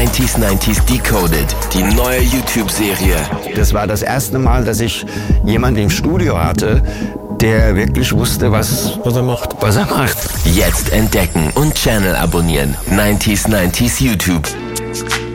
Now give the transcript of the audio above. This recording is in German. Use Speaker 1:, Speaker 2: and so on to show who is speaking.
Speaker 1: 90s Decoded, die neue YouTube-Serie.
Speaker 2: Das war das erste Mal, dass ich jemanden im Studio hatte, der wirklich wusste, was er macht.
Speaker 1: Jetzt entdecken und Channel abonnieren. 90s YouTube.